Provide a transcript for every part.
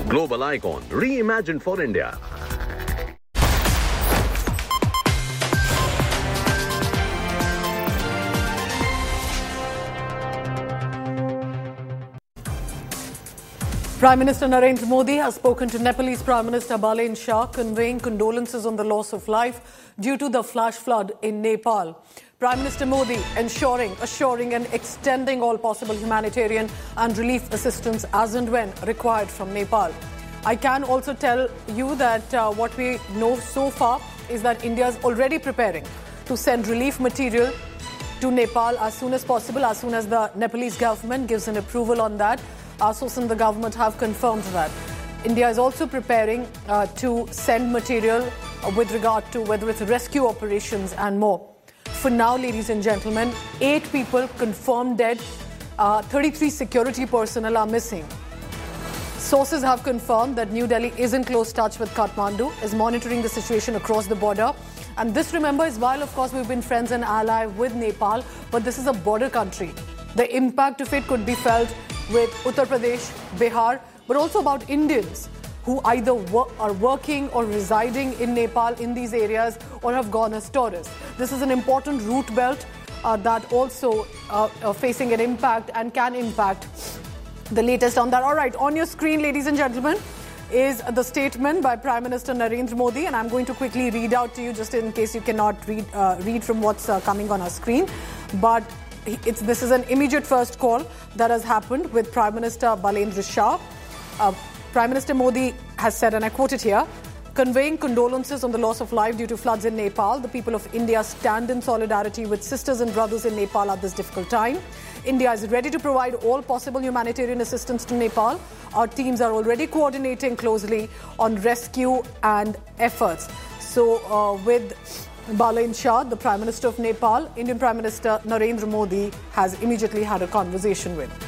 Global icon, reimagined for India. Prime Minister Narendra Modi has spoken to Nepalese Prime Minister Balen Shah, conveying condolences on the loss of life due to the flash flood in Nepal. Prime Minister Modi assuring and extending all possible humanitarian and relief assistance as and when required from Nepal. I can also tell you that what we know so far is that India is already preparing to send relief material to Nepal as soon as possible, as soon as the Nepalese government gives an approval on that. Our sources in the government have confirmed that. India is also preparing to send material with regard to whether it's rescue operations and more. For now, ladies and gentlemen, 8 people confirmed dead, 33 security personnel are missing. Sources have confirmed that New Delhi is in close touch with Kathmandu, is monitoring the situation across the border. And this, remember, is while, of course, we've been friends and ally with Nepal, but this is a border country. The impact of it could be felt with Uttar Pradesh, Bihar, but also about Indians who either are working or residing in Nepal in these areas or have gone as tourists. This is an important route belt that also facing an impact and can impact. The latest on that. All right, on your screen, ladies and gentlemen, is the statement by Prime Minister Narendra Modi, and I'm going to quickly read out to you just in case you cannot read from what's coming on our screen. But this is an immediate first call that has happened with Prime Minister Balendra Shah. Prime Minister Modi has said, and I quote it here, conveying condolences on the loss of life due to floods in Nepal. The people of India stand in solidarity with sisters and brothers in Nepal at this difficult time. India is ready to provide all possible humanitarian assistance to Nepal. Our teams are already coordinating closely on rescue and efforts. So with Balen Shah, the Prime Minister of Nepal, Indian Prime Minister Narendra Modi has immediately had a conversation with.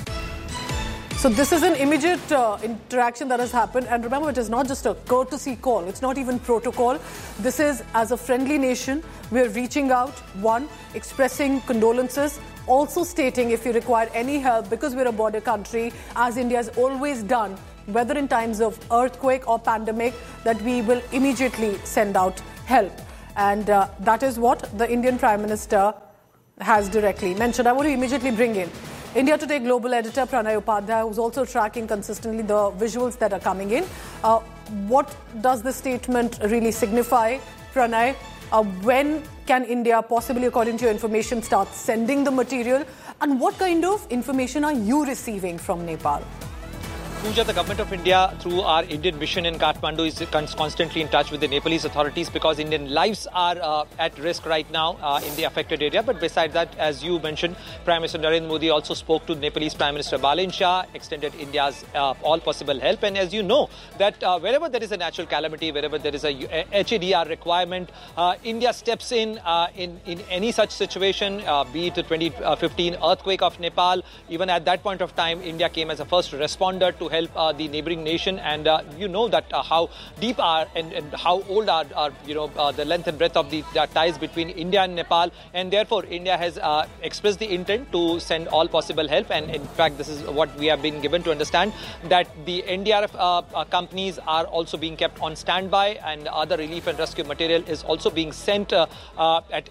So this is an immediate interaction that has happened. And remember, it is not just a courtesy call. It's not even protocol. This is, as a friendly nation, we're reaching out, one, expressing condolences, also stating if you require any help, because we're a border country, as India has always done, whether in times of earthquake or pandemic, that we will immediately send out help. And that is what the Indian Prime Minister has directly mentioned. I want to immediately bring in India Today global editor Pranay Upadhyay, who's also tracking consistently the visuals that are coming in. What does the statement really signify, Pranay? When can India possibly, according to your information, start sending the material? And what kind of information are you receiving from Nepal? Pooja, the government of India, through our Indian mission in Kathmandu, is constantly in touch with the Nepalese authorities because Indian lives are at risk right now in the affected area. But besides that, as you mentioned, Prime Minister Narendra Modi also spoke to Nepalese Prime Minister Balen Shah, extended India's all possible help. And as you know, that wherever there is a natural calamity, wherever there is a HADR requirement, India steps in any such situation, be it the 2015 earthquake of Nepal. Even at that point of time, India came as a first responder to help the neighboring nation, and you know that how deep are and how old are the length and breadth of the ties between India and Nepal, and therefore India has expressed the intent to send all possible help. And in fact, this is what we have been given to understand, that the NDRF companies are also being kept on standby, and other relief and rescue material is also being sent at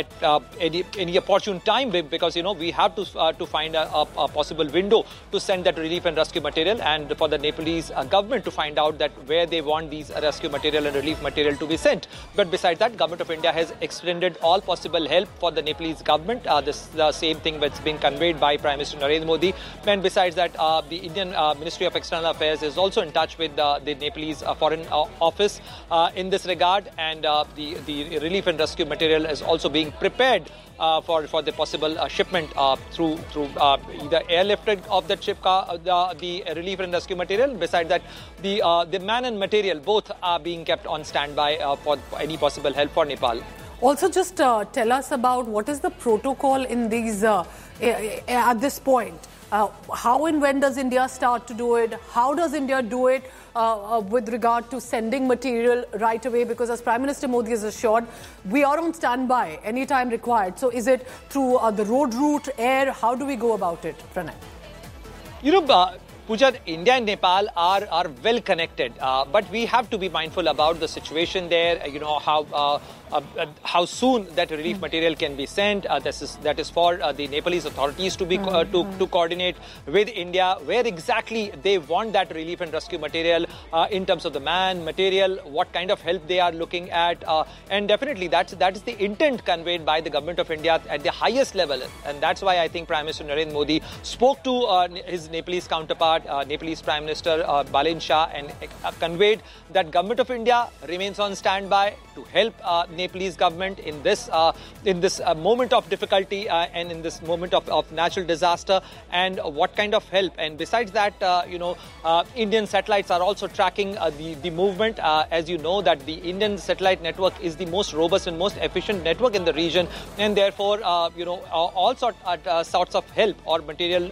any opportune time, because we have to find a possible window to send that relief and rescue material, and for the Nepalese government to find out that where they want these rescue material and relief material to be sent. But besides that, Government of India has extended all possible help for the Nepalese government. This is the same thing that's been conveyed by Prime Minister Narendra Modi. And besides that, the Indian Ministry of External Affairs is also in touch with the Nepalese Foreign Office in this regard, and the relief and rescue material is also being prepared for the possible shipment through either airlifted of that ship car, the relief and rescue material. Besides that, the man and material both are being kept on standby for any possible help for Nepal. Also, just tell us about what is the protocol in these at this point. How and when does India start to do it? How does India do it with regard to sending material right away? Because as Prime Minister Modi has assured, we are on standby anytime required. So is it through the road route, air? How do we go about it, Pranay? Pooja, India and Nepal are well connected, but we have to be mindful about the situation there. You know how soon that relief material can be sent. That is for the Nepalese authorities to be to coordinate with India where exactly they want that relief and rescue material in terms of the man, material, what kind of help they are looking at, and definitely that is the intent conveyed by the government of India at the highest level, and that's why I think Prime Minister Narendra Modi spoke to his Nepalese counterpart, Nepalese Prime Minister Balen Shah, and conveyed that government of India remains on standby to help Nepalese government in this moment of difficulty and in this moment of natural disaster, and what kind of help. And besides that, Indian satellites are also tracking the movement. As you know, that the Indian satellite network is the most robust and most efficient network in the region, and therefore, all sorts of help or material,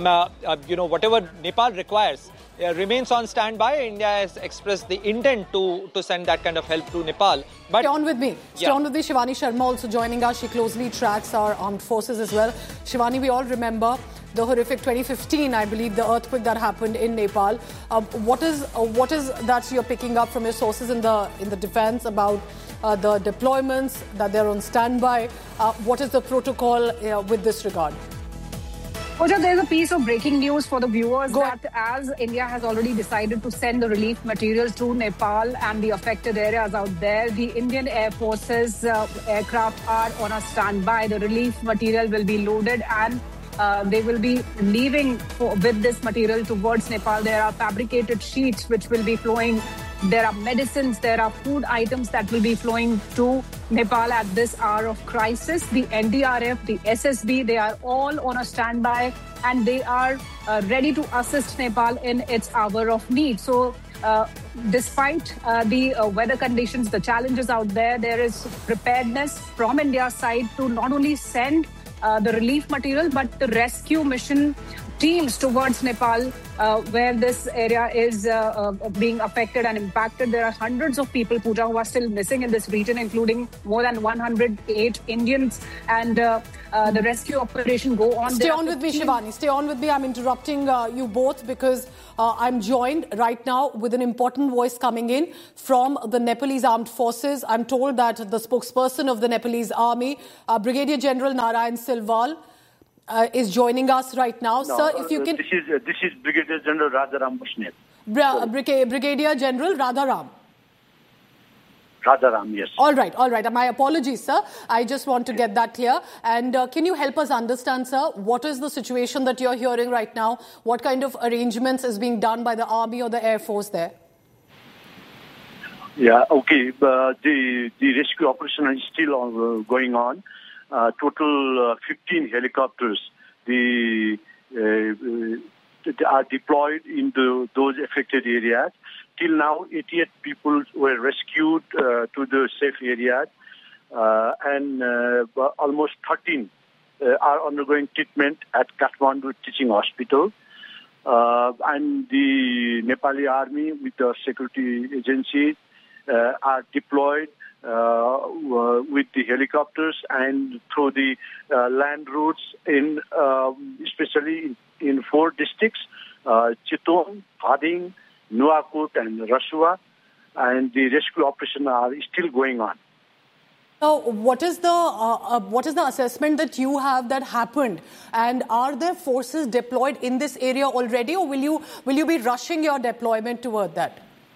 whatever Nepal requires, remains on standby. India has expressed the intent to send that kind of help to Nepal. But stay on with me. Shivani Sharma also joining us. She closely tracks our armed forces as well. Shivani, we all remember the horrific 2015, I believe, the earthquake that happened in Nepal. What is that you're picking up from your sources in the defense about the deployments, that they're on standby? What is the protocol with this regard? Pooja, there's a piece of breaking news for the viewers as India has already decided to send the relief materials to Nepal and the affected areas out there, the Indian Air Force's aircraft are on a standby. The relief material will be loaded and they will be leaving with this material towards Nepal. There are fabricated sheets which will be flowing. There are medicines, there are food items that will be flowing to Nepal at this hour of crisis. The NDRF, the SSB, they are all on a standby and they are ready to assist Nepal in its hour of need. So despite the weather conditions, the challenges out there, there is preparedness from India's side to not only send the relief material, but the rescue mission teams towards Nepal, where this area is being affected and impacted. There are hundreds of people, Pooja, who are still missing in this region, including more than 108 Indians. And the rescue operation go on. Stay on with me, Shivani. Stay on with me. I'm interrupting you both because I'm joined right now with an important voice coming in from the Nepalese Armed Forces. I'm told that the spokesperson of the Nepalese Army, Brigadier General Narayan Silwal, is joining us right now. No, sir, if you can... This is Brigadier General Radharam Bushnell. Brigadier General Radharam. Radharam, yes. All right. My apologies, sir. I just want to get that clear. And can you help us understand, sir, what is the situation that you're hearing right now? What kind of arrangements is being done by the Army or the Air Force there? Yeah, okay. The rescue operation is still going on. Total 15 helicopters are deployed into those affected areas. Till now, 88 people were rescued to the safe areas, and almost 13 are undergoing treatment at Kathmandu Teaching Hospital. And the Nepali Army with the security agencies are deployed with the helicopters and through the land routes in especially in 4 districts, Chitwan, Hading, Nuwakot and Rasua, and the rescue operations are still going on. So what is the assessment that you have that happened, and are there forces deployed in this area already, or will you be rushing your deployment toward that?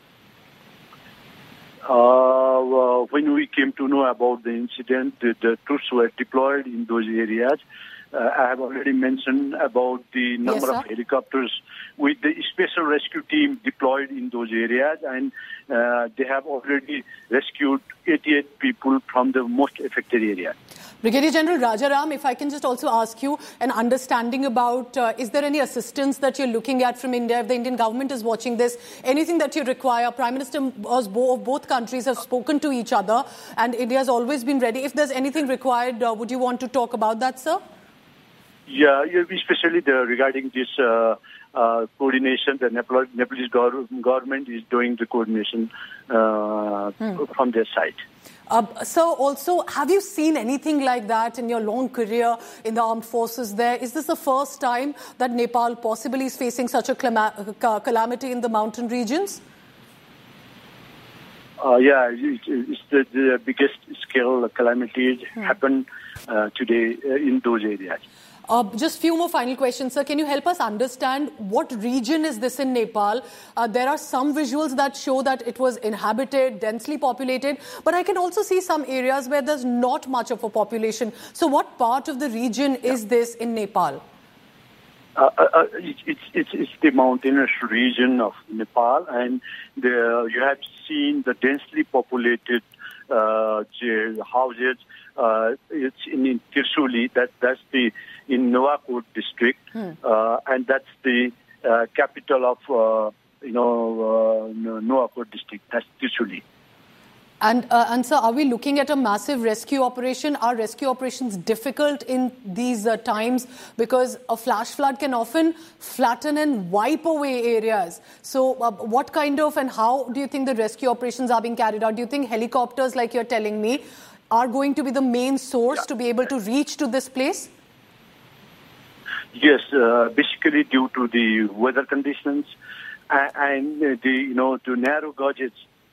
When we came to know about the incident, the troops were deployed in those areas. I have already mentioned about the number of helicopters with the special rescue team deployed in those areas, and they have already rescued 88 people from the most affected area. Brigadier General Rajaram, if I can just also ask you an understanding about, is there any assistance that you're looking at from India? If the Indian government is watching this, anything that you require? Prime Minister of both countries have spoken to each other, and India has always been ready. If there's anything required, would you want to talk about that, sir? Yeah, especially regarding this coordination, the Nepalese government is doing the coordination from their side. So also, have you seen anything like that in your long career in the armed forces there? Is this the first time that Nepal possibly is facing such a calamity in the mountain regions? Yeah, it's the biggest scale calamities happen today in those areas. Just few more final questions, sir. Can you help us understand what region is this in Nepal? There are some visuals that show that it was inhabited, densely populated, but I can also see some areas where there's not much of a population. So what part of the region is this in Nepal? It's the mountainous region of Nepal, and you have seen the densely populated houses. It's in Tirsuli, that's in Nuwakot district, and that's the capital of Nuwakot district. That's Tirsuli. And sir, are we looking at a massive rescue operation? Are rescue operations difficult in these times? Because a flash flood can often flatten and wipe away areas. So what kind of and how do you think the rescue operations are being carried out? Do you think helicopters, like you're telling me, are going to be the main source to be able to reach to this place? Yes, basically due to the weather conditions and the narrow gauges.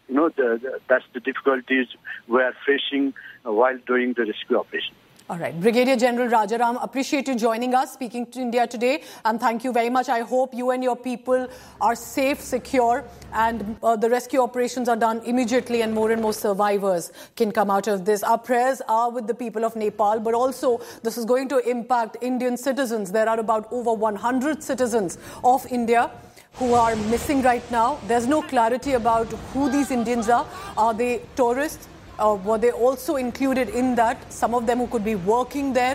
That's the difficulties we are facing while doing the rescue operation. All right. Brigadier General Rajaram, appreciate you joining us, speaking to India Today, and thank you very much. I hope you and your people are safe, secure, and the rescue operations are done immediately and more survivors can come out of this. Our prayers are with the people of Nepal, but also this is going to impact Indian citizens. There are about over 100 citizens of India who are missing right now. There's no clarity about who these Indians are. Are they tourists? Were they also included in that? Some of them who could be working there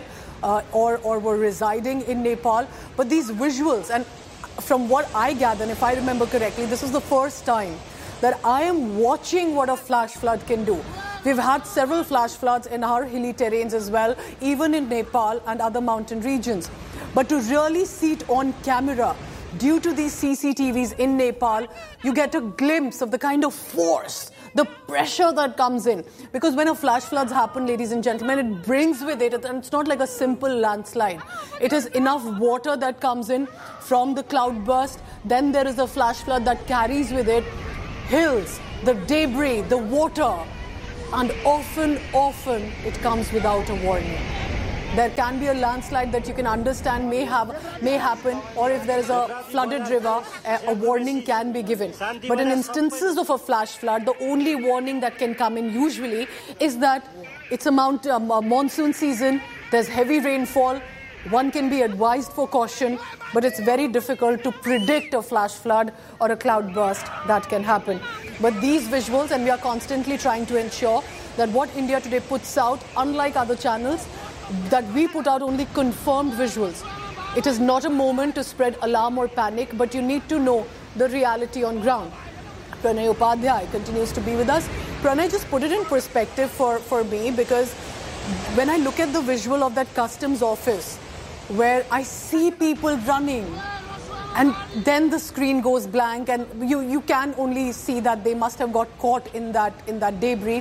or were residing in Nepal. But these visuals, and from what I gather, and if I remember correctly, this is the first time that I am watching what a flash flood can do. We've had several flash floods in our hilly terrains as well, even in Nepal and other mountain regions. But to really see it on camera, due to these CCTVs in Nepal, you get a glimpse of the kind of force, the pressure that comes in. Because when a flash floods happen, ladies and gentlemen, it brings with it, and it's not like a simple landslide. It is enough water that comes in from the cloudburst. Then there is a flash flood that carries with it hills, the debris, the water. And often it comes without a warning. There can be a landslide that you can understand may happen, or if there is a flooded river, a warning can be given. But in instances of a flash flood, the only warning that can come in usually is that it's a monsoon season, there's heavy rainfall, one can be advised for caution, but it's very difficult to predict a flash flood or a cloudburst that can happen. But these visuals, and we are constantly trying to ensure that what India Today puts out, unlike other channels, that we put out only confirmed visuals. It is not a moment to spread alarm or panic, but you need to know the reality on ground. Pranay Upadhyay continues to be with us. Pranay, just put it in perspective for me, because when I look at the visual of that customs office, where I see people running, and then the screen goes blank, and you can only see that they must have got caught in that debris.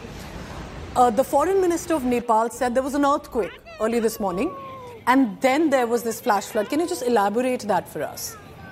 The foreign minister of Nepal said there was an earthquake early this morning, and then there was this flash flood. Can you just elaborate that for us?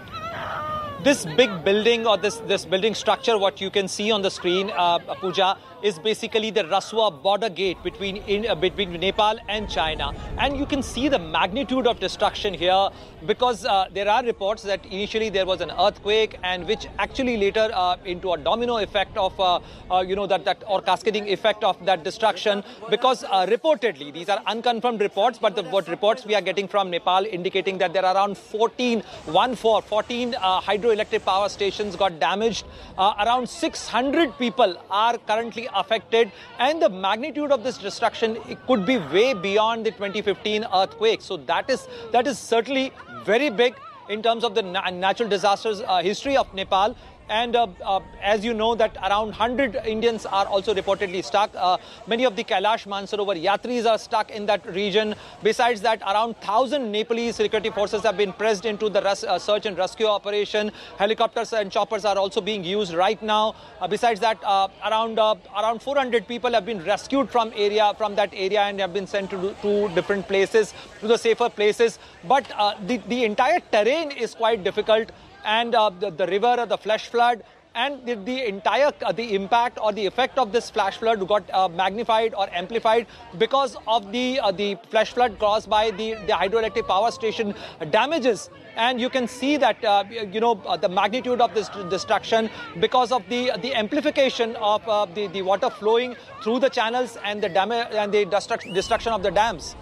This big building, or this building structure, what you can see on the screen, Pooja, is basically the Raswa border gate between Nepal and China. And you can see the magnitude of destruction here, because there are reports that initially there was an earthquake, and which actually later into a domino effect of, that or cascading effect of that destruction. Because reportedly, these are unconfirmed reports, but what reports we are getting from Nepal indicating that there are around 14 hydroelectric power stations got damaged. Around 600 people are currently affected, and the magnitude of this destruction, it could be way beyond the 2015 earthquake. So that is certainly very big in terms of the natural disasters history of Nepal. And as you know, that around 100 Indians are also reportedly stuck. Many of the Kailash Mansarovar Yatris are stuck in that region. Besides that, around 1,000 Nepalese security forces have been pressed into the search and rescue operation. Helicopters and choppers are also being used right now. Besides that, around 400 people have been rescued from that area and have been sent to different places, to the safer places. But the entire terrain is quite difficult. And the river, the flash flood, and the entire the impact or the effect of this flash flood got magnified or amplified because of the flash flood caused by the hydroelectric power station damages. And you can see that the magnitude of this destruction because of the amplification of the water flowing through the channels and the damage and the destruction of the dams.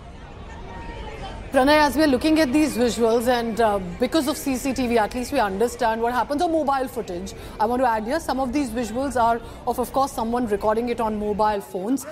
Pranay, as we're looking at these visuals and because of CCTV, at least we understand what happens on mobile footage. I want to add here, some of these visuals are of course, someone recording it on mobile phones.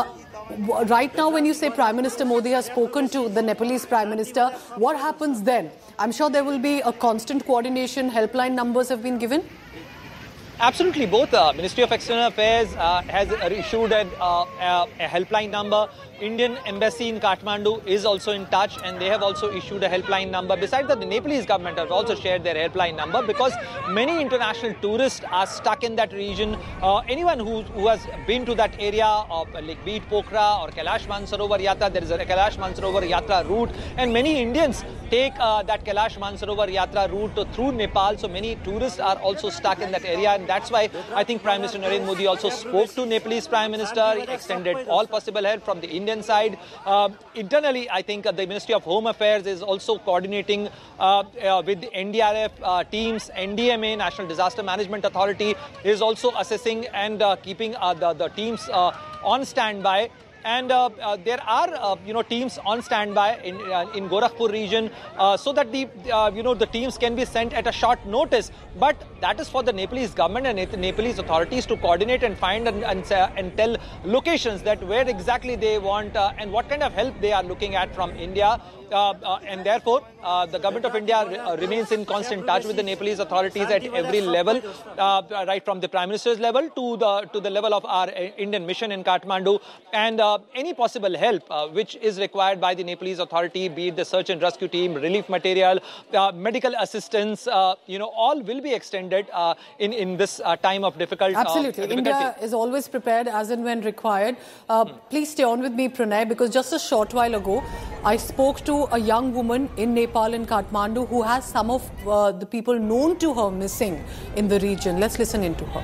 Right now, when you say Prime Minister Modi has spoken to the Nepalese Prime Minister, what happens then? I'm sure there will be a constant coordination, helpline numbers have been given? Absolutely. Both Ministry of External Affairs has issued a helpline number. Indian Embassy in Kathmandu is also in touch and they have also issued a helpline number. Besides that, the Nepalese government has also shared their helpline number because many international tourists are stuck in that region. Anyone who has been to that area, like be it Pokhara or Kailash Mansarovar Yatra, there is a Kailash Mansarovar Yatra route, and many Indians take that Kailash Mansarovar Yatra route through Nepal. So many tourists are also stuck in that area, and that's why I think Prime Minister Narendra Modi also spoke to Nepalese Prime Minister. He extended all possible help from the Indian side. Internally, I think the Ministry of Home Affairs is also coordinating with the NDRF teams. NDMA, National Disaster Management Authority, is also assessing and keeping the teams on standby. And there are, teams on standby in Gorakhpur region so that the teams can be sent at a short notice. But that is for the Nepalese government and the Nepalese authorities to coordinate and find and tell locations that where exactly they want and what kind of help they are looking at from India. And therefore, the government of India remains in constant touch with the Nepalese authorities at every level, right from the Prime Minister's level to the level of our Indian mission in Kathmandu. And any possible help which is required by the Nepalese authority, be it the search and rescue team, relief material, medical assistance, all will be extended in this time of difficulty. Absolutely. India is always prepared as and when required. Please stay on with me, Pranay, because just a short while ago, I spoke to a young woman in Nepal, in Kathmandu, who has some of the people known to her missing in the region. Let's listen into her.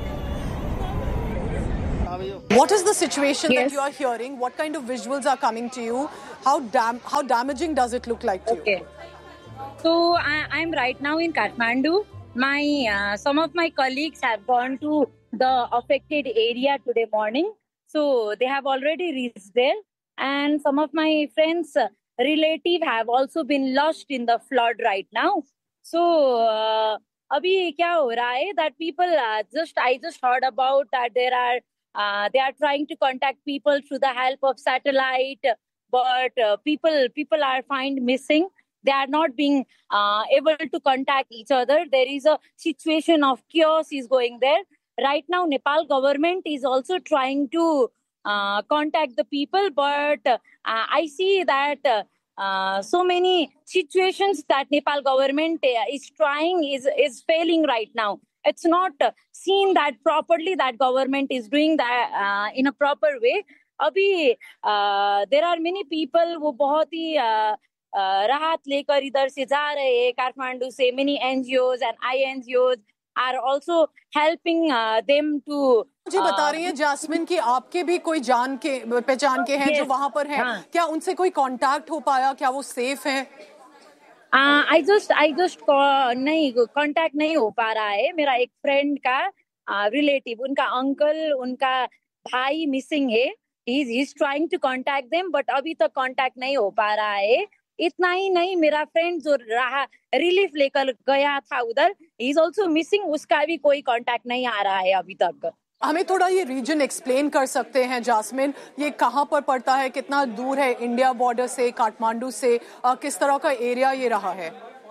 What is the situation that you are hearing? What kind of visuals are coming to you? How damaging does it look like to you? So I'm right now in Kathmandu. Some of my colleagues have gone to the affected area today morning. So they have already reached there. And some of my friends' relatives have also been lost in the flood right now. So, abhi kya ho raha hai that people I just heard about that they are trying to contact people through the help of satellite, but people are found missing. They are not being able to contact each other. There is a situation of chaos is going there. Right now, Nepal government is also trying to contact the people, but I see that so many situations that Nepal government is trying is failing right now. It's not seen that properly that government is doing that in a proper way. Abhi there are many people who बहुत ही राहत लेकर इधर से जा रहे हैं काठमांडू से. Many NGOs and INGOs are also helping them to. मुझे बता रही है जास्मिन कि आपके भी कोई पहचान के हैं जो वहाँ पर हैं. क्या उनसे कोई कांटेक्ट हो पाया? क्या वो सेफ हैं? I just नहीं कांटेक्ट नहीं हो पा रहा है. मेरा एक फ्रेंड का रिलेटिव, उनका अंकल, उनका भाई मिसिंग है. He's trying to contact them, but अभी तक कांटेक्ट नहीं हो पा रहा है. इतना ही नहीं, मेरा फ्रेंड जो रिलीफ लेकर गया था उधर, he is also missing. उसका भी कोई कांटेक्ट नहीं आ रहा है अभी तक. हमें थोड़ा ये रीजन एक्सप्लेन कर सकते हैं जास्मिन? ये कहाँ पर पड़ता है, कितना दूर है इंडिया बॉर्डर से, काठमांडू से, किस तरह का एरिया ये रहा है?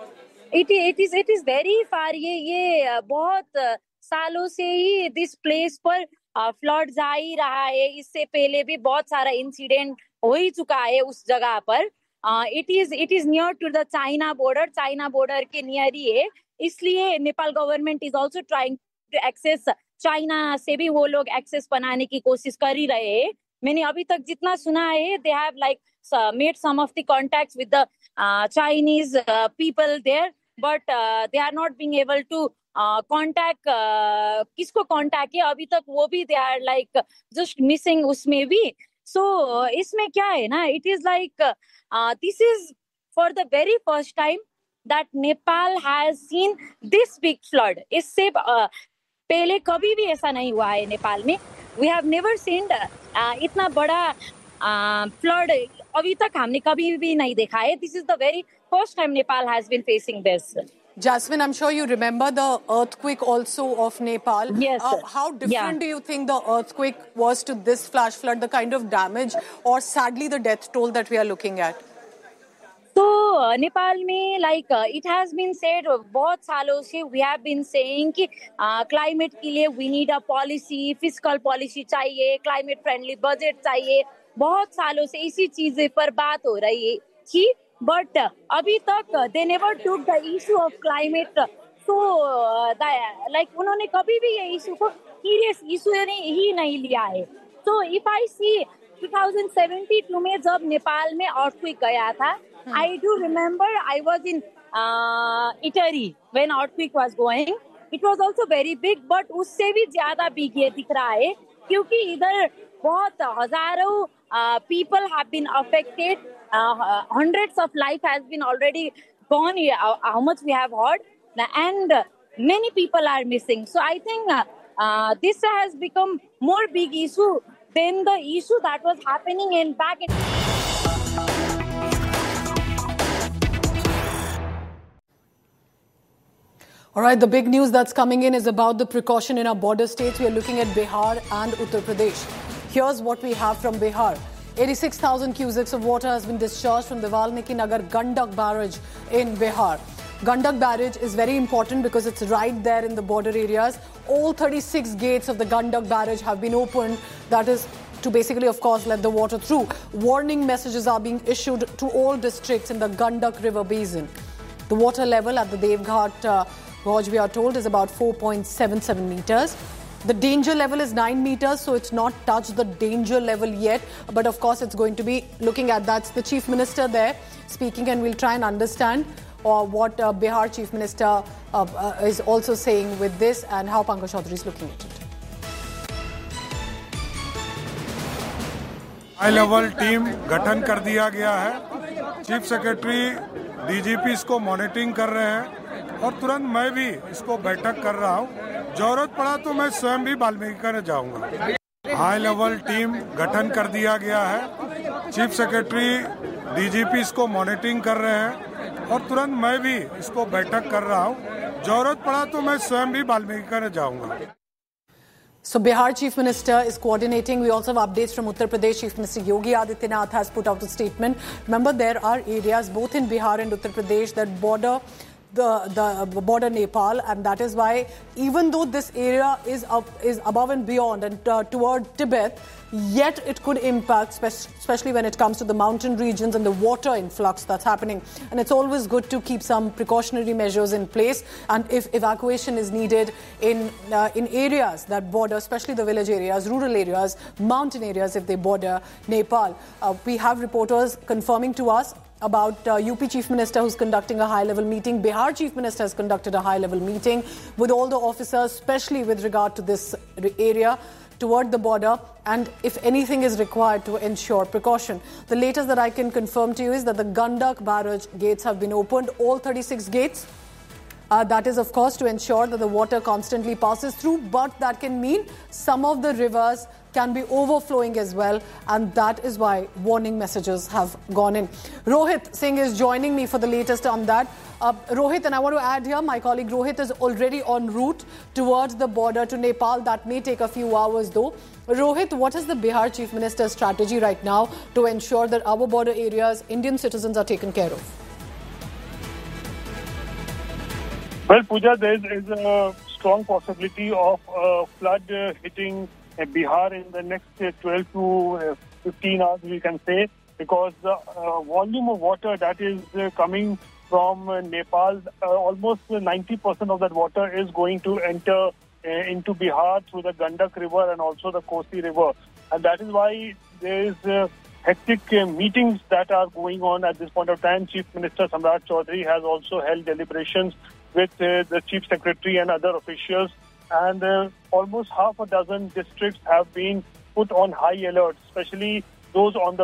It is very far. ये बहुत सालों से ही this place पर फ्लड्स आ ही रहा है. इससे पहले भी बहुत सारा इंसिडेंट हो ही चुका है उस जगह पर. It is near to the China border. China border के नियर ही है. इसलिए Nepal government is also trying to access China से भी वो लोग एक्सेस बनाने की कोशिश कर ही रहे हैं. मैंने अभी तक जितना सुना है, they have like made some of the contacts with the Chinese people there, but they are not being able to contact किसको contact है अभी तक वो भी they are like just missing उसमें भी. So इसमें क्या है ना, it is like this is for the very first time that Nepal has seen this big flood. इससे पहले कभी भी ऐसा नहीं हुआ है नेपाल में. We have never seen इतना बड़ा flood अभी तक हमने कभी भी नहीं देखा है. This is the very first time Nepal has been facing this. Jasmine, I'm sure you remember the earthquake also of Nepal. Yes. How different do you think the earthquake was to this flash flood, the kind of damage or sadly the death toll that we are looking at? So Nepal में like it has been said बहुत सालों से we have been saying कि climate के लिए we need a policy, fiscal policy चाहिए, climate friendly budget चाहिए. बहुत सालों से इसी चीज़ पर बात हो रही थी. But अभी तक they never took the issue of climate. So like उन्होंने कभी भी ये issue को serious issue ही नहीं लिया है. So if I see 2072 में जब नेपाल में earthquake गया था, I do remember I was in Italy when earthquake was going. It was also very big, but उससे भी ज़्यादा big ये दिख रहा है क्योंकि इधर बहुत हजारों people have been affected. Hundreds of life has been already gone. How much we have heard, and many people are missing. So I think this has become more big issue than the issue that was happening in back in. All right, the big news that's coming in is about the precaution in our border states. We are looking at Bihar and Uttar Pradesh. Here's what we have from Bihar. 86,000 cusecs of water has been discharged from the Valmiki Nagar Gandak barrage in Bihar. Gandak barrage is very important because it's right there in the border areas. All 36 gates of the Gandak barrage have been opened. That is to basically, of course, let the water through. Warning messages are being issued to all districts in the Gandak river basin. The water level at the Devghat Gorge, we are told, is about 4.77 meters. The danger level is 9 meters, so it's not touched the danger level yet. But of course, it's going to be looking at that. It's the Chief Minister there speaking, and we'll try and understand what Bihar Chief Minister is also saying with this and how Pankaj Chaudhary is looking at it. High level team गठन कर दिया गया है. Chief secretary DGP इसको monitoring कर रहे हैं और तुरंत मैं भी इसको बैठक कर रहा हूं. जरूरत पड़ा तो मैं स्वयं भी वाल्मीकि करने जाऊंगा. हाई लेवल टीम गठन कर दिया गया है. चीफ सेक्रेटरी डीजीपी इसको मॉनिटरिंग कर रहे हैं और तुरंत मैं भी इसको बैठक कर रहा हूं. जरूरत पड़ा तो मैं स्वयं भी वाल्मीकि करने जाऊंगा. So Bihar Chief Minister is coordinating. We also have updates from Uttar Pradesh. Chief Minister Yogi Adityanath has put out a statement. Remember, there are areas both in Bihar and Uttar Pradesh that border the border Nepal, and that is why even though this area is above and beyond and toward Tibet, yet it could impact, especially when it comes to the mountain regions and the water influx that's happening. And it's always good to keep some precautionary measures in place. And if evacuation is needed in areas that border, especially the village areas, rural areas, mountain areas, if they border Nepal, we have reporters confirming to us about UP Chief Minister who's conducting a high-level meeting. Bihar Chief Minister has conducted a high-level meeting with all the officers, especially with regard to this area toward the border, and if anything is required to ensure precaution. The latest that I can confirm to you is that the Gandak barrage gates have been opened, all 36 gates. That is, of course, to ensure that the water constantly passes through, but that can mean some of the rivers can be overflowing as well, and that is why warning messages have gone in. Rohit Singh is joining me for the latest on that. Rohit, and I want to add here, my colleague Rohit is already en route towards the border to Nepal. That may take a few hours though. Rohit, what is the Bihar Chief Minister's strategy right now to ensure that our border areas, Indian citizens, are taken care of? Well, Pooja, there is a strong possibility of flood hitting Bihar in the next 12 to 15 hours, we can say, because the volume of water that is coming from Nepal, almost 90% of that water is going to enter into Bihar through the Gandak River and also the Kosi River. And that is why there is hectic meetings that are going on at this point of time. Chief Minister Samrat Chaudhary has also held deliberations with the Chief Secretary and other officials. And almost half a dozen districts have been put on high alert, especially those on the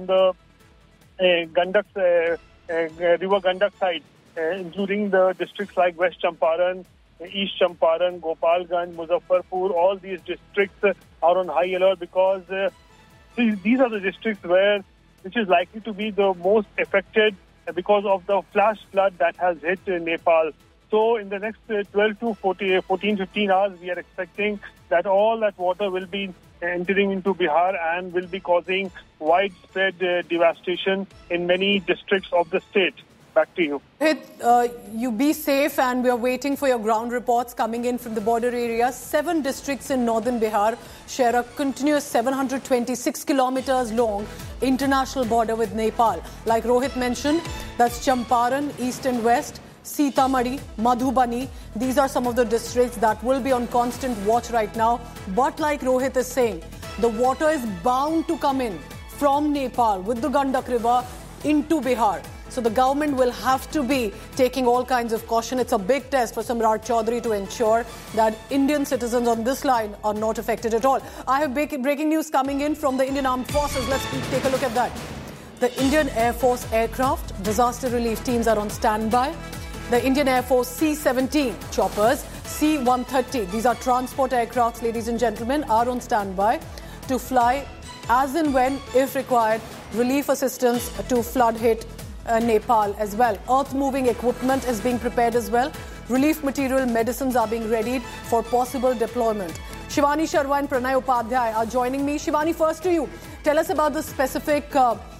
Gandak, River Gandak side, including the districts like West Champaran, East Champaran, Gopalganj, Muzaffarpur. All these districts are on high alert because these are the districts which is likely to be the most affected because of the flash flood that has hit Nepal. So in the next 12 to 15 hours, we are expecting that all that water will be entering into Bihar and will be causing widespread devastation in many districts of the state. Back to you. You be safe, and we are waiting for your ground reports coming in from the border areas. 7 districts in northern Bihar share a continuous 726 kilometers long international border with Nepal. Like Rohit mentioned, that's Champaran, east and west, Sitamarhi, Madhubani. These are some of the districts that will be on constant watch right now. But like Rohit is saying, the water is bound to come in from Nepal with the Gandak River into Bihar. So the government will have to be taking all kinds of caution. It's a big test for Samrat Chaudhary to ensure that Indian citizens on this line are not affected at all. I have breaking news coming in from the Indian Armed Forces. Let's take a look at that. The Indian Air Force aircraft disaster relief teams are on standby. The Indian Air Force C-17 choppers, C-130, these are transport aircrafts, ladies and gentlemen, are on standby to fly as and when, if required, relief assistance to flood-hit Nepal as well. Earth-moving equipment is being prepared as well. Relief material, medicines are being readied for possible deployment. Shivani Sharma and Pranay Upadhyay are joining me. Shivani, first to you. Tell us about the specific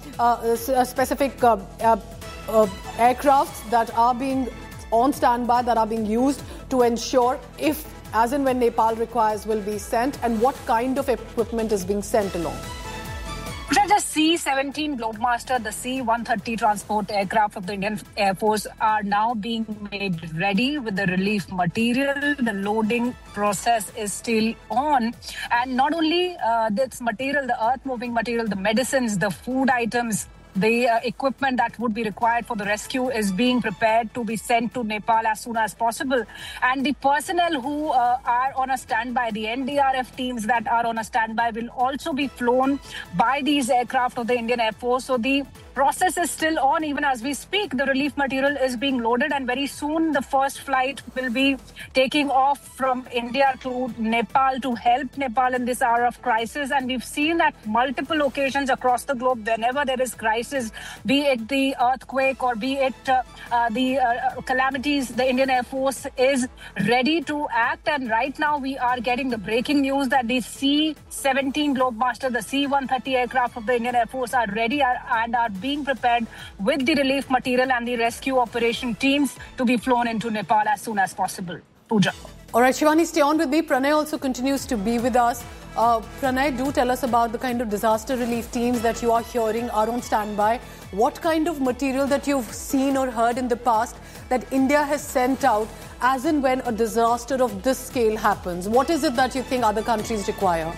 aircrafts that are being on standby, that are being used to ensure if, as and when Nepal requires, will be sent, and what kind of equipment is being sent along. The C-17 Globemaster, the C-130 transport aircraft of the Indian Air Force are now being made ready with the relief material. The loading process is still on. And not only this material, the earth-moving material, the medicines, the food items, the equipment that would be required for the rescue is being prepared to be sent to Nepal as soon as possible. And the personnel who are on a standby, the NDRF teams that are on a standby, will also be flown by these aircraft of the Indian Air Force. So the process is still on. Even as we speak, the relief material is being loaded, and very soon the first flight will be taking off from India to Nepal to help Nepal in this hour of crisis. And we've seen at multiple occasions across the globe, whenever there is crisis, be it the earthquake or be it the calamities, the Indian Air Force is ready to act. And right now we are getting the breaking news that the C-17 Globemaster, the C-130 aircraft of the Indian Air Force are ready and are being prepared with the relief material and the rescue operation teams to be flown into Nepal as soon as possible. Pooja. All right, Shivani, stay on with me. Pranay also continues to be with us. Pranay, do tell us about the kind of disaster relief teams that you are hearing are on standby. What kind of material that you've seen or heard in the past that India has sent out as and when a disaster of this scale happens? What is it that you think other countries require?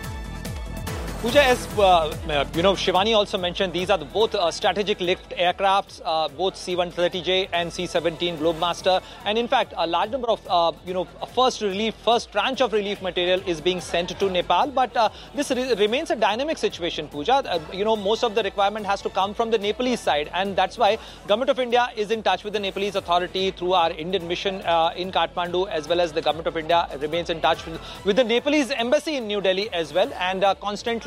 Pooja, as Shivani also mentioned, these are both strategic lift aircrafts, both C-130J and C-17 Globemaster. And in fact, a large number of, first tranche of relief material is being sent to Nepal. But this remains a dynamic situation, Pooja. Most of the requirement has to come from the Nepalese side. And that's why Government of India is in touch with the Nepalese authority through our Indian mission in Kathmandu, as well as the Government of India remains in touch with the Nepalese embassy in New Delhi as well. And constantly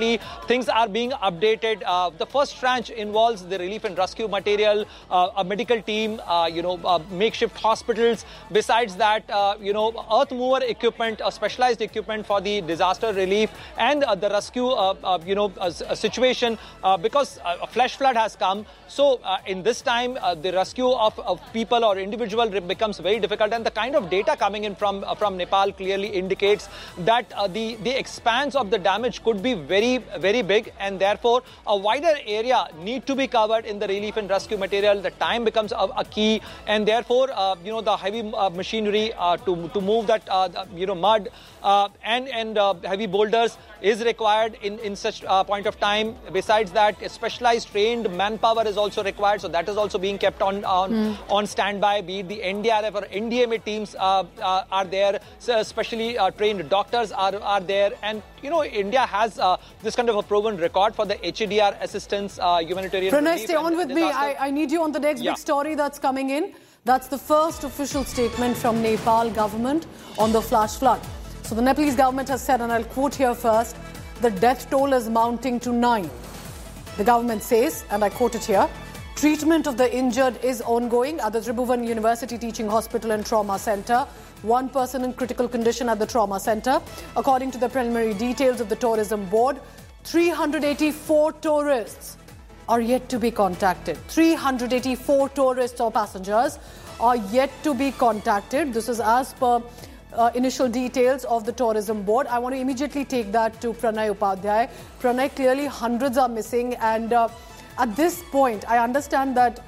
constantly. Things are being updated. The first tranche involves the relief and rescue material, a medical team, makeshift hospitals. Besides that, earth mover equipment, specialized equipment for the disaster relief and the rescue, situation because a flash flood has come. So in this time, the rescue of people or individual becomes very difficult, and the kind of data coming in from Nepal clearly indicates that the expanse of the damage could be very, very big, and therefore a wider area need to be covered in the relief and rescue material. The time becomes a key, and therefore the heavy machinery to move that mud and heavy boulders is required in such point of time. Besides that, specialized trained manpower is also required, so that is also being kept on standby. Be it the NDRF or NDMA teams are there, so especially trained doctors are there, and India has this kind of a proven record for the HADR assistance, humanitarian. Pranay, stay on with me. I need you on the next big story that's coming in. That's the first official statement from Nepal government on the flash flood. So the Nepalese government has said, and I'll quote here first, the death toll is mounting to 9. The government says, and I quote it here, treatment of the injured is ongoing at the Tribhuvan University Teaching Hospital and Trauma Centre. 1 person in critical condition at the trauma centre. According to the preliminary details of the tourism board, 384 tourists are yet to be contacted. 384 tourists or passengers are yet to be contacted. This is as per initial details of the tourism board. I want to immediately take that to Pranay Upadhyay. Pranay, clearly hundreds are missing, and at this point, I understand that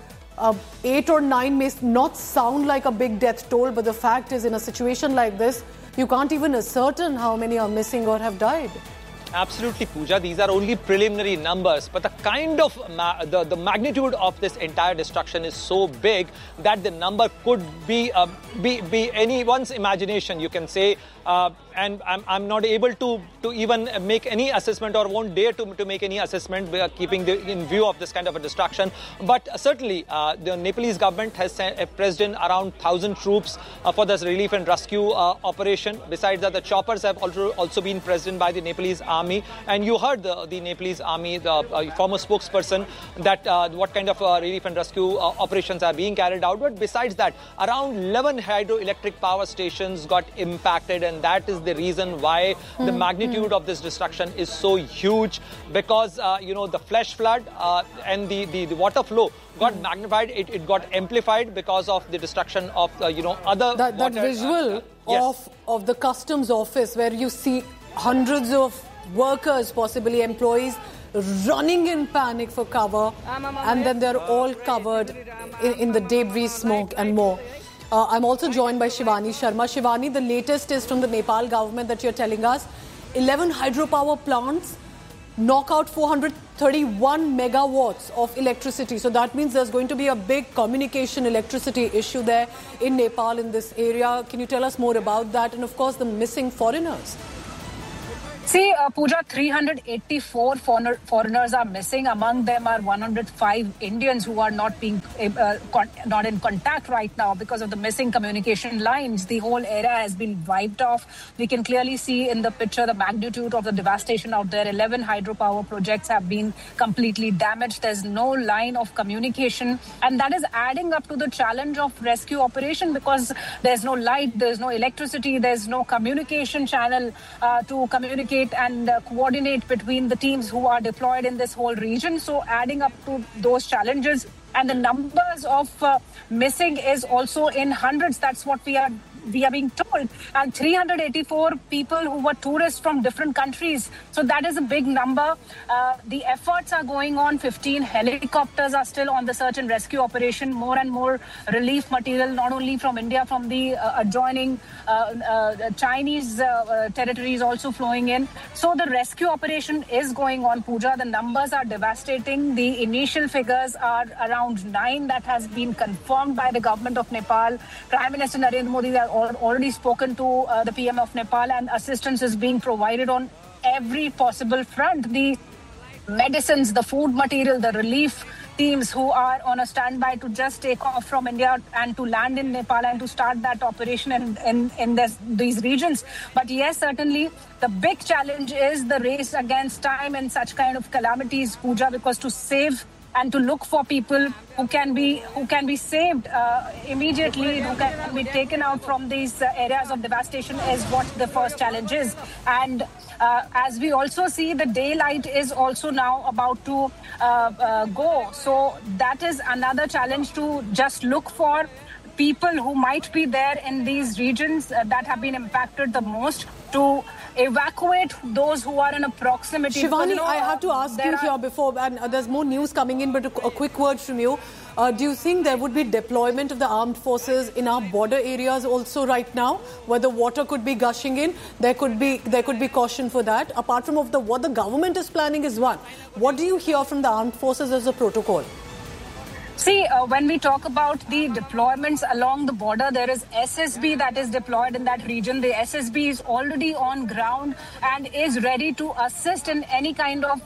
8 or 9 may not sound like a big death toll, but the fact is, in a situation like this, you can't even ascertain how many are missing or have died. Absolutely, Pooja. These are only preliminary numbers, but the kind of the magnitude of this entire destruction is so big that the number could be anyone's imagination, you can say. And I'm not able to even make any assessment, or won't dare to make any assessment keeping in view of this kind of a destruction. But certainly, the Nepalese government has pressed in around 1,000 troops for this relief and rescue operation. Besides that, the choppers have also been pressed in by the Nepalese army. And you heard the Nepalese army, the former spokesperson, that what kind of relief and rescue operations are being carried out. But besides that, around 11 hydroelectric power stations got impacted, and that is the reason why the magnitude of this destruction is so huge, because the flash flood and the water flow got magnified, it got amplified because of the destruction of other that water, visual yes. of the customs office, where you see hundreds of workers, possibly employees, running in panic for cover, and then they're all covered in the debris, smoke and more. I'm also joined by Shivani Sharma. Shivani, the latest is from the Nepal government that you're telling us. 11 hydropower plants knock out 431 megawatts of electricity. So that means there's going to be a big communication electricity issue there in Nepal, in this area. Can you tell us more about that? And of course, the missing foreigners. See, Pooja, 384 foreigners are missing. Among them are 105 Indians who are not being not in contact right now because of the missing communication lines. The whole area has been wiped off. We can clearly see in the picture the magnitude of the devastation out there. 11 hydropower projects have been completely damaged. There's no line of communication, and that is adding up to the challenge of rescue operation, because there's no light, there's no electricity, there's no communication channel to communicate and coordinate between the teams who are deployed in this whole region. So adding up to those challenges, and the numbers of missing is also in hundreds. That's what we are being told. And 384 people who were tourists from different countries. So that is a big number. The efforts are going on. 15 helicopters are still on the search and rescue operation. More and more relief material, not only from India, from the adjoining Chinese territories also flowing in. So the rescue operation is going on, Pooja. The numbers are devastating. The initial figures are around 9. That has been confirmed by the government of Nepal. Prime Minister Narendra Modi has already spoken to the PM of Nepal, and assistance is being provided on every possible front. The medicines, the food material, the relief teams who are on a standby to just take off from India and to land in Nepal and to start that operation in these regions. But yes, certainly the big challenge is the race against time in such kind of calamities, Pooja, because to save and to look for people who can be saved immediately, who can be taken out from these areas of devastation is what the first challenge is. And as we also see, the daylight is also now about to go. So that is another challenge, to just look for people who might be there in these regions that have been impacted the most, to evacuate those who are in a proximity. Shivani, I have to ask you here before, and there's more news coming in, but a quick word from you. Do you think there would be deployment of the armed forces in our border areas also right now, where the water could be gushing in? There could be caution for that. Apart from what the government is planning is one. What do you hear from the armed forces as a protocol? See, when we talk about the deployments along the border, there is SSB that is deployed in that region. The SSB is already on ground and is ready to assist in any kind of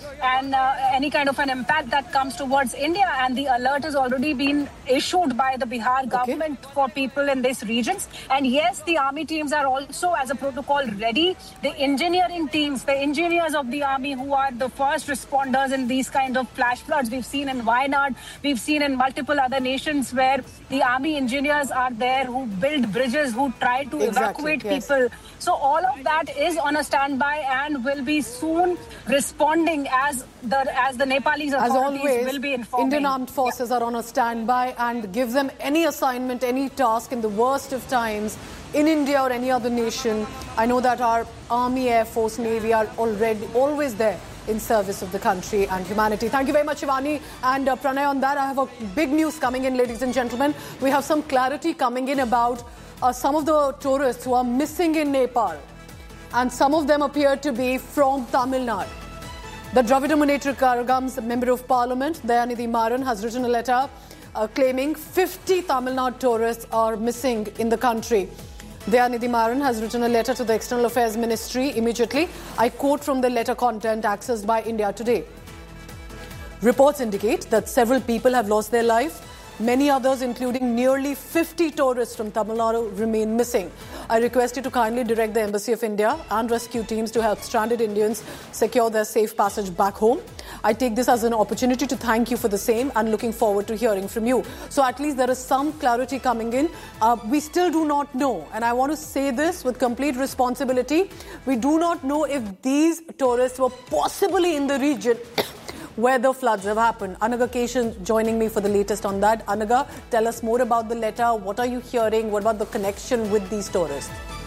an impact that comes towards India. And the alert has already been issued by the Bihar government for people in these regions. And yes, the army teams are also, as a protocol, ready. The engineering teams, the engineers of the army, who are the first responders in these kind of flash floods, we've seen in Wayanad. We've seen in multiple other nations where the army engineers are there, who build bridges, who try to evacuate people. So all of that is on a standby and will be soon responding as the Nepalese authorities will be informing. Indian armed forces are on a standby, and give them any assignment, any task in the worst of times in India or any other nation. I know that our Army, Air Force, Navy are always there in service of the country and humanity. Thank you very much, Shivani and Pranay. On that, I have a big news coming in, ladies and gentlemen. We have some clarity coming in about some of the tourists who are missing in Nepal, and some of them appear to be from Tamil Nadu. The Dravida Munnetra Kazhagam's Member of Parliament, Dayanidhi Maran, has written a letter claiming 50 Tamil Nadu tourists are missing in the country. Dayanidhi Maran has written a letter to the External Affairs Ministry immediately. I quote from the letter content accessed by India Today. Reports indicate that several people have lost their life. Many others, including nearly 50 tourists from Tamil Nadu, remain missing. I request you to kindly direct the Embassy of India and rescue teams to help stranded Indians secure their safe passage back home. I take this as an opportunity to thank you for the same and looking forward to hearing from you. So at least there is some clarity coming in. We still do not know, and I want to say this with complete responsibility, we do not know if these tourists were possibly in the region where the floods have happened. Anaga Keshan joining me for the latest on that. Anaga, tell us more about the letter. What are you hearing? What about the connection with these tourists?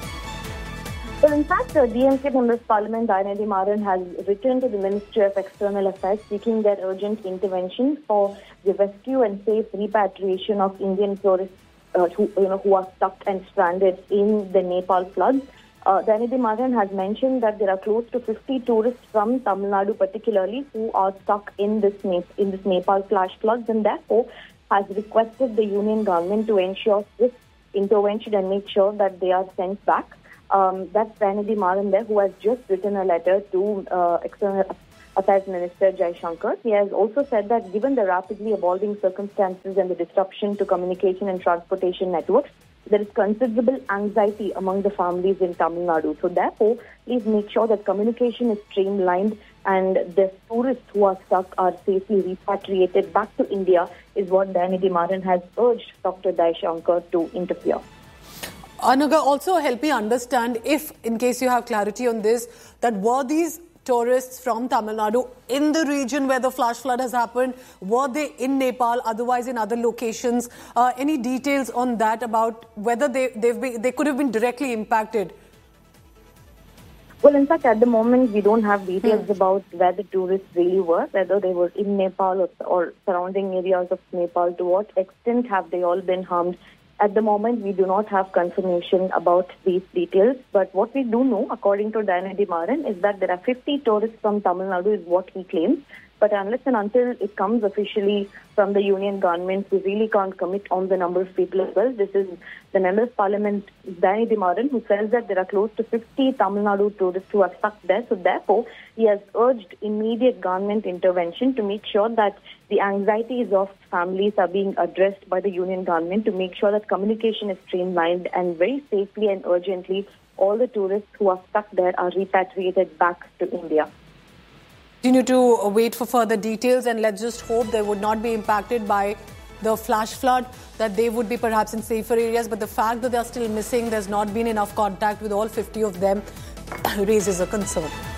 Well, in fact, the DMK Member of Parliament, Dayanidhi Maran, has written to the Ministry of External Affairs seeking their urgent intervention for the rescue and safe repatriation of Indian tourists who are stuck and stranded in the Nepal floods. Dayanidhi Maran has mentioned that there are close to 50 tourists from Tamil Nadu particularly who are stuck in this Nepal flash floods, and therefore has requested the union government to ensure this intervention and make sure that they are sent back. That's Dayanidhi Maran there, who has just written a letter to External Affairs Minister Jaishankar. He has also said that given the rapidly evolving circumstances and the disruption to communication and transportation networks, there is considerable anxiety among the families in Tamil Nadu. So therefore, please make sure that communication is streamlined and the tourists who are stuck are safely repatriated back to India, is what Dayanidhi Maran has urged Dr. Jaishankar to interfere. Anaga, also help me understand, if, in case you have clarity on this, that were these tourists from Tamil Nadu in the region where the flash flood has happened? Were they in Nepal, otherwise in other locations? Any details on that about whether they could have been directly impacted? Well, in fact, at the moment, we don't have details about where the tourists really were, whether they were in Nepal or surrounding areas of Nepal. To what extent have they all been harmed? At the moment, we do not have confirmation about these details. But what we do know, according to Dayanidhi Maran, is that there are 50 tourists from Tamil Nadu, is what he claims. But unless and until it comes officially from the union government, we really can't commit on the number of people as well. This is the Member of Parliament, Dayanidhi Maran, who says that there are close to 50 Tamil Nadu tourists who are stuck there. So therefore, he has urged immediate government intervention to make sure that the anxieties of families are being addressed by the union government, to make sure that communication is streamlined and very safely and urgently all the tourists who are stuck there are repatriated back to India. Continue to wait for further details, and let's just hope they would not be impacted by the flash flood, that they would be perhaps in safer areas. But the fact that they are still missing, there's not been enough contact with all 50 of them, raises a concern.